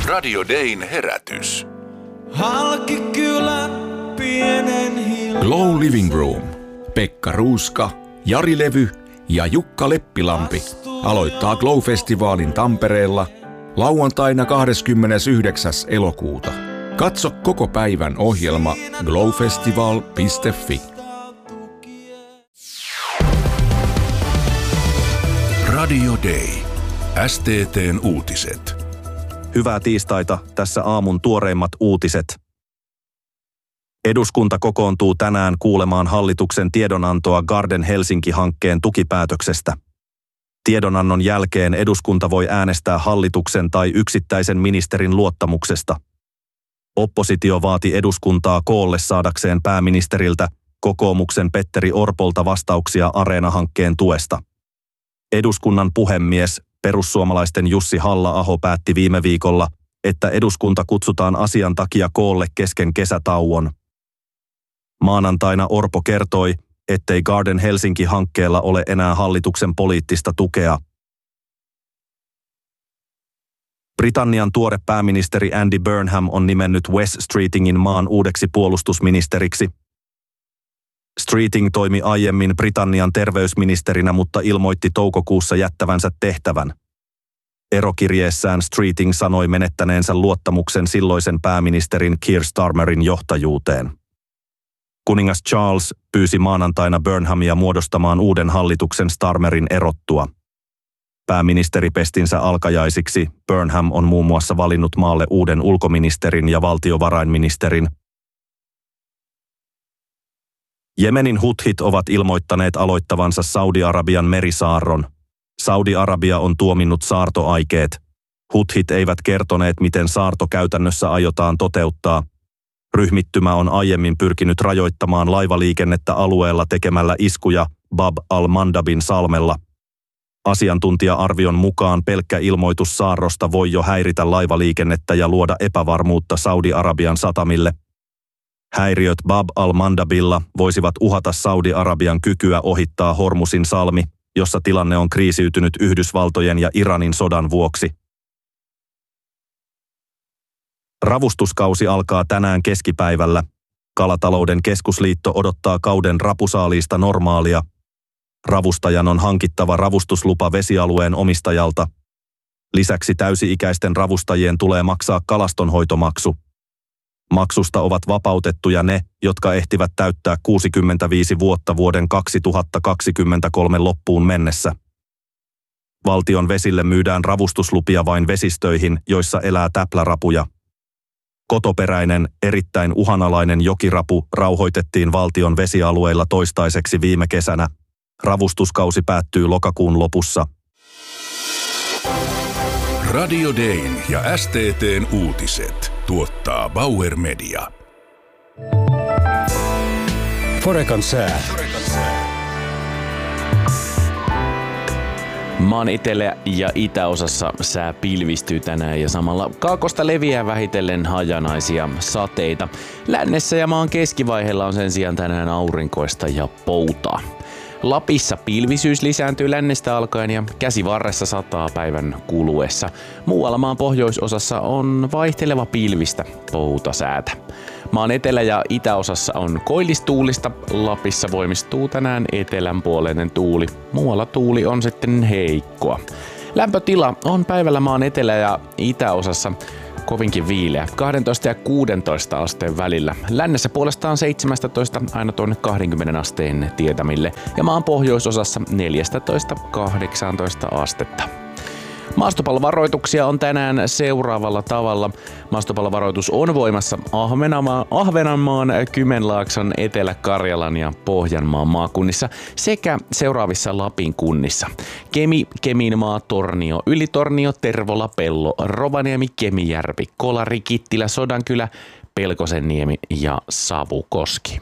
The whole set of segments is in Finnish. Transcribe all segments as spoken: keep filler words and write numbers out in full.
Radio Dayn herätys. Halki kylän pienen hiljan. Glow Living Room. Pekka Ruuska, Jari Levy ja Jukka Leppilampi aloittaa Glow-festivaalin Tampereella lauantaina kahdeskymmenesyhdeksäs elokuuta. Katso koko päivän ohjelma glowfestival piste fi. Radio Day. S T T:n uutiset. Hyvää tiistaita, tässä aamun tuoreimmat uutiset. Eduskunta kokoontuu tänään kuulemaan hallituksen tiedonantoa Garden Helsinki-hankkeen tukipäätöksestä. Tiedonannon jälkeen eduskunta voi äänestää hallituksen tai yksittäisen ministerin luottamuksesta. Oppositio vaati eduskuntaa koolle saadakseen pääministeriltä kokoomuksen Petteri Orpolta vastauksia Areena-hankkeen tuesta. Eduskunnan puhemies, perussuomalaisten Jussi Halla-aho päätti viime viikolla, että eduskunta kutsutaan asian takia koolle kesken kesätauon. Maanantaina Orpo kertoi, ettei Garden Helsinki-hankkeella ole enää hallituksen poliittista tukea. Britannian tuore pääministeri Andy Burnham on nimennyt Wes Streetingin maan uudeksi puolustusministeriksi. Streeting toimi aiemmin Britannian terveysministerinä, mutta ilmoitti toukokuussa jättävänsä tehtävän. Erokirjeessään Streeting sanoi menettäneensä luottamuksen silloisen pääministerin Keir Starmerin johtajuuteen. Kuningas Charles pyysi maanantaina Burnhamia muodostamaan uuden hallituksen Starmerin erottua. Pääministeripestinsä alkajaisiksi Burnham on muun muassa valinnut maalle uuden ulkoministerin ja valtiovarainministerin. Jemenin huthit ovat ilmoittaneet aloittavansa Saudi-Arabian merisaarron. Saudi-Arabia on tuominnut saartoaikeet. Huthit eivät kertoneet, miten saarto käytännössä aiotaan toteuttaa. Ryhmittymä on aiemmin pyrkinyt rajoittamaan laivaliikennettä alueella tekemällä iskuja Bab al-Mandabin salmella. Asiantuntija-arvion mukaan pelkkä ilmoitus saarrosta voi jo häiritä laivaliikennettä ja luoda epävarmuutta Saudi-Arabian satamille. Häiriöt Bab al-Mandabilla voisivat uhata Saudi-Arabian kykyä ohittaa Hormusin salmi, jossa tilanne on kriisiytynyt Yhdysvaltojen ja Iranin sodan vuoksi. Ravustuskausi alkaa tänään keskipäivällä. Kalatalouden keskusliitto odottaa kauden rapusaaliista normaalia. Ravustajan on hankittava ravustuslupa vesialueen omistajalta. Lisäksi täysi-ikäisten ravustajien tulee maksaa kalastonhoitomaksu. Maksusta ovat vapautettuja ne, jotka ehtivät täyttää kuusikymmentäviisi vuotta vuoden kaksituhattakaksikymmentäkolme loppuun mennessä. Valtion vesille myydään ravustuslupia vain vesistöihin, joissa elää täplärapuja. Kotoperäinen, erittäin uhanalainen jokirapu rauhoitettiin valtion vesialueilla toistaiseksi viime kesänä. Ravustuskausi päättyy lokakuun lopussa. Radio Dayn ja S T T:n uutiset tuottaa Bauer Media. Forekan sää. Maan etelä- ja itäosassa sää pilvistyy tänään ja samalla kaakosta leviää vähitellen hajanaisia sateita. Lännessä ja maan keskivaiheella on sen sijaan tänään aurinkoista ja poutaa. Lapissa pilvisyys lisääntyy lännestä alkaen ja käsivarressa sataa päivän kuluessa. Muualla maan pohjoisosassa on vaihteleva pilvistä poutasäätä. Maan etelä- ja itäosassa on koillistuulista. Lapissa voimistuu tänään etelänpuoleinen tuuli. Muualla tuuli on sitten heikkoa. Lämpötila on päivällä maan etelä- ja itäosassa kovinkin viileä, kaksitoista ja kuusitoista asteen välillä. Lännessä puolestaan seitsemästätoista aina tuonne kaksikymmentä asteen tietämille ja maan pohjoisosassa neljästätoista kahdeksaantoista astetta. Maastopallovaroituksia on tänään seuraavalla tavalla. Maastopallovaroitus on voimassa Ahvenanmaan, Ahvenanmaan, Kymenlaakson, Etelä-Karjalan ja Pohjanmaan maakunnissa sekä seuraavissa Lapin kunnissa. Kemi, Keminmaa, Tornio, Ylitornio, Tervola, Pello, Rovaniemi, Kemijärvi, Kolari, Kittilä, Sodankylä, Pelkosenniemi ja Savukoski.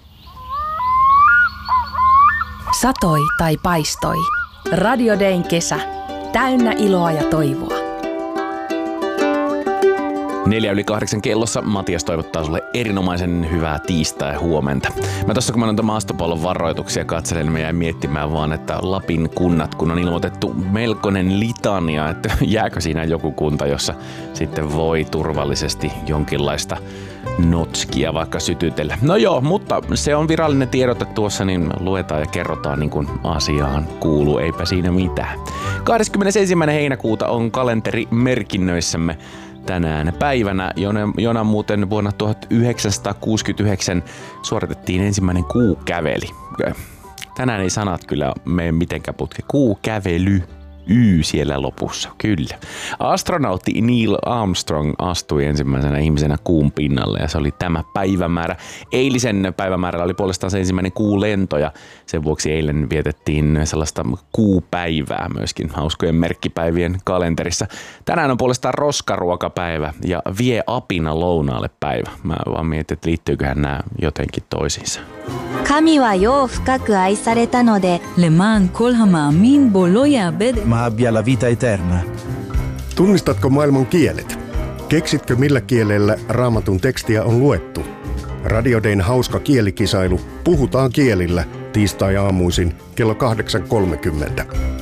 Satoi tai paistoi. Radio Dayn kesä. Täynnä iloa ja toivoa. Neljä yli kahdeksan kellossa Matias toivottaa sulle erinomaisen hyvää tiistai huomenta. Mä tossa kun mä noita maastopallon varoituksia katselen, niin mä jäin miettimään vaan, että Lapin kunnat, kun on ilmoitettu melkoinen litania, että jääkö siinä joku kunta, jossa sitten voi turvallisesti jonkinlaista notskia vaikka sytytellä. No joo, mutta se on virallinen tiedote tuossa, niin luetaan ja kerrotaan niin kuin asiaan kuuluu, eipä siinä mitään. kahdeskymmenesensimmäinen heinäkuuta on kalenteri merkinnöissämme tänään päivänä, jona, jona muuten vuonna tuhatyhdeksänsataakuusikymmentäyhdeksän suoritettiin ensimmäinen kuukäveli. Tänään ei sanat kyllä mene mitenkään putke. Kuukävely. Y siellä lopussa, kyllä. Astronautti Neil Armstrong astui ensimmäisenä ihmisenä kuun pinnalle ja se oli tämä päivämäärä. Eilisen päivämäärällä oli puolestaan se ensimmäinen kuulento ja sen vuoksi eilen vietettiin sellaista kuupäivää myöskin hauskojen merkkipäivien kalenterissa. Tänään on puolestaan roskaruokapäivä ja vie apina lounaalle päivä. Mä vaan mietin, että liittyyköhän nämä jotenkin toisiinsa. 神は世を深く愛されたので למען כל המאמין בו לא יאבד ma abbia la vita eterna. Tunnistatko maailman kielet? Keksitkö millä kielellä Raamatun tekstiä on luettu? Radio Dayn hauska kielikisailu Puhutaan kielillä tiistai-aamuisin kello kahdeksan kolmekymmentä.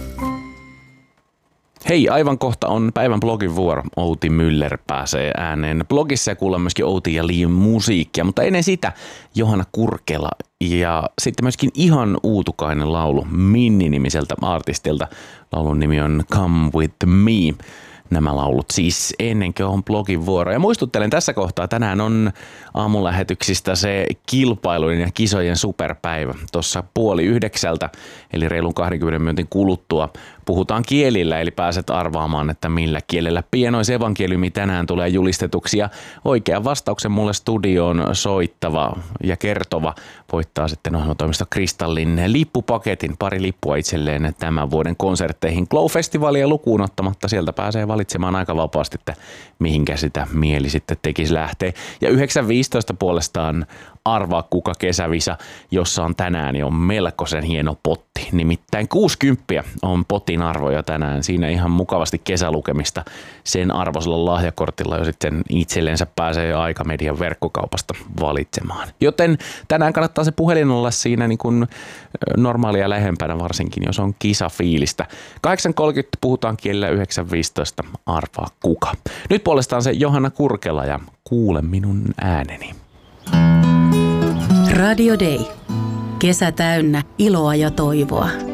Hei, aivan kohta on päivän blogin vuoro. Outi Müller pääsee ääneen blogissa ja kuullaan myöskin Outi ja Liin musiikkia, mutta ennen sitä Johanna Kurkela ja sitten myöskin ihan uutukainen laulu Minni-nimiseltä artistilta. Laulun nimi on Come With Me. Nämä laulut siis ennen kuin on blogin vuoro. Ja muistuttelen tässä kohtaa, tänään on aamulähetyksistä se kilpailujen ja kisojen superpäivä. Tuossa puoli yhdeksältä, eli reilun kaksikymmentä minuutin kuluttua, puhutaan kielillä, eli pääset arvaamaan, että millä kielellä pienoisevankeliumi tänään tulee julistetuksi. Ja oikean vastauksen mulle studioon soittava ja kertova voittaa sitten ohjelmatoimisto Kristallin lippupaketin, pari lippua itselleen tämän vuoden konsertteihin Glow-festivalia lukuun ottamatta. Sieltä pääsee valitsemaan aika vapaasti, että mihinkä sitä mieli sitten tekisi lähteä. Ja yhdeksän viisitoista puolestaan arvaa kuka kesävisa, jossa on tänään niin on melkoisen hieno potti. Nimittäin kuusikymmentä on potin arvoja tänään. Siinä ihan mukavasti kesälukemista. Sen arvoisella lahjakortilla jo sitten itsellensä pääsee Aikamedian verkkokaupasta valitsemaan. Joten tänään kannattaa se puhelin olla siinä niin kuin normaalia lähempänä, varsinkin jos on kisafiilistä. kahdeksan kolmekymmentä puhutaan kielellä, yhdeksän viisitoista arvaa kuka. Nyt puolestaan se Johanna Kurkela ja Kuule minun ääneni. Radio Day. Kesä täynnä iloa ja toivoa.